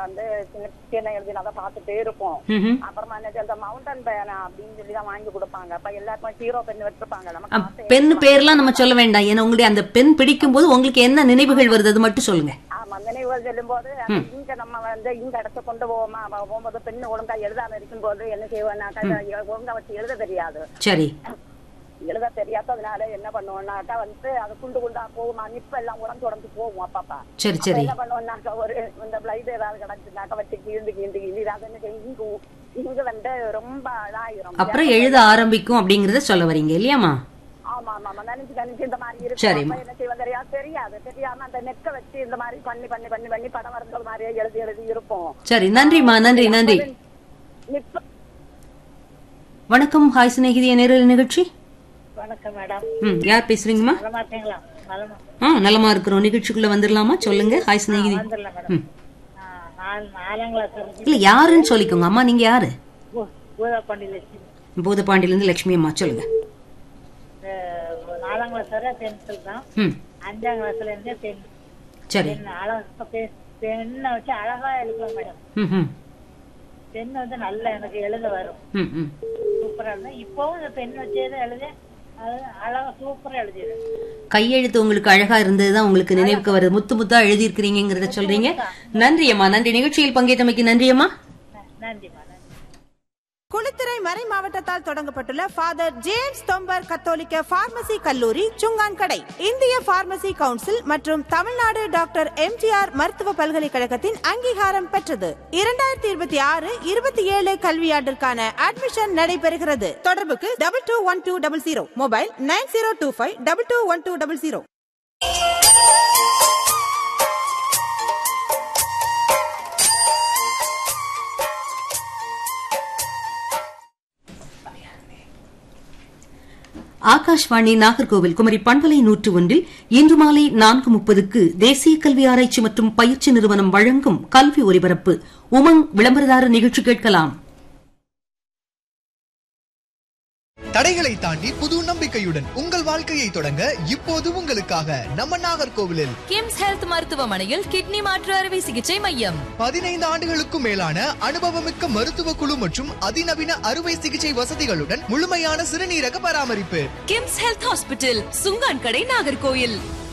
வந்து சின்ன எழுதி அதை பார்த்துட்டே இருப்போம். அப்புறமா என்ன மவுண்டன் பேனா அப்படின்னு சொல்லிதான் வாங்கி கொடுப்பாங்க. அப்ப எல்லாருக்கும் ஹீரோ பெண் வச்சிருப்பாங்க. நமக்கு பெண் பேர்லாம் நம்ம சொல்ல வேண்டாம். ஏன்னா உங்களுடைய அந்த பெண் பிடிக்கும் போது உங்களுக்கு என்ன நினைவுகள் வருது அது மட்டும் சொல்லுங்க. ஆமா, நினைவுகள் செல்லும் போது இங்க நம்ம வந்து இங்க இடத்த கொண்டு போவோமா, போகும்போது பெண்ணு ஒழுங்கா எழுதாம இருக்கும் போது என்ன செய்வோம்னாக்கா ஒழுங்கா வச்சு எழுத தெரியாது. சரி, எழுத தெரியாததுனால என்ன பண்ணுவோம்னாக்கா வந்து அது குண்டா போகுமா, நிப்ப எல்லாம் உடஞ்சு போகும். அப்பப்பா சரி சரி என்ன பண்ணுவோம்னாக்கா ஒரு இந்த பிளைட் ஏதாவது கிடச்சுனாக்கா வச்சு கீழ்ந்து அது இங்க வந்து ரொம்ப இதாயிரும். அப்புறம் எழுத ஆரம்பிக்கும் அப்படிங்கறத சொல்ல வரீங்க இல்லையாமா? ஆமா ஆமா, நினைச்சு இந்த மாதிரி இருக்கு. என்ன செய்வோம் தெரியாது. தெரியாம அந்த நெக்க வச்சு இந்த மாதிரி பண்ணி படம் வரைஞ்ச மாதிரியே எழுதி இருப்போம். சரி, நன்றிமா, நன்றி நன்றி. வணக்கம், ஹாய் சிநேகிதிய நேரல் நிகழ்ச்சி. வணக்கம் மேடம். யார் பேசுறீங்கம்மா? நலமா இருக்கிறோம். நிகழ்ச்சிக்குள்ள வந்துடலாமா? சொல்லுங்க. ஹாய் சிநேகிதி. இல்ல யாருன்னு சொல்லிக்கோங்க அம்மா. நீங்க யாரு? பூதப்பாண்டியில இருந்து லட்சுமி அம்மா. சொல்லுங்க. 4ஆம் கிளாஸ் வரை பென்சில் தான். 5ஆம் கிளாஸ்ல இருந்தே பென். சரி, பெண்ணை வச்சு அழகா எழுதுவேன் மேடம். பெண் வந்து நல்லா எனக்கு எழுத வரும். சூப்பரா இருந்தா இப்பவும் இந்த பெண் வச்சேதான் எழுத அழகா சூப்பரா எழுதிடுவேன். கையெழுத்து உங்களுக்கு அழகா இருந்ததுதான் உங்களுக்கு நினைவுக்கு வருது. முத்தா எழுதி இருக்கிறீங்கிறத சொல்றீங்க. நன்றி அம்மா, நன்றி. நிகழ்ச்சியில் பங்கேற்றமைக்கு நன்றி அம்மா. நன்றிமா. குளித்துறை மறை மாவட்டத்தால் தொடங்கப்பட்டுள்ள ஃபாதர் ஜேம்ஸ் தொம்பர் கத்தோலிக்க பார்மசி கல்லூரி சுங்கான்கடை இந்திய பார்மசி கவுன்சில் மற்றும் தமிழ்நாடு டாக்டர் எம்ஜிஆர் மருத்துவ பல்கலைக்கழகத்தின் அங்கீகாரம் பெற்றது. 2026-27 கல்வியாண்டிற்கான அட்மிஷன் நடைபெறுகிறது. தொடர்புக்கு 221200, மொபைல் 9025221200. ஆகாஷ்வாணி நாகர்கோவில் குமரி பண்பலை 101 இன்று மாலை 4:30 தேசிய கல்வி ஆராய்ச்சி மற்றும் பயிற்சி நிறுவனம் வழங்கும் கல்வி ஒலிபரப்பு உமங் விளம்பரதார நிகழ்ச்சி கேட்கலாம். தடைகளை தாண்டி புது நம்பிக்கையுடன் உங்கள் வாழ்க்கையை தொடங்க இப்போது உங்களுக்காக நம்ம நாகர்கோவிலில் கிம்ஸ் ஹெல்த் மருத்துவமனையில் கிட்னி மாற்று அறுவை சிகிச்சை மையம். 15 ஆண்டுகளுக்கும் மேலான அனுபவமிக்க மருத்துவ குழு மற்றும் அதிநவீன அறுவை சிகிச்சை வசதிகளுடன் முழுமையான சிறுநீரக பராமரிப்பு. KIMS health hospital, Chunkankadai, Nagercoil.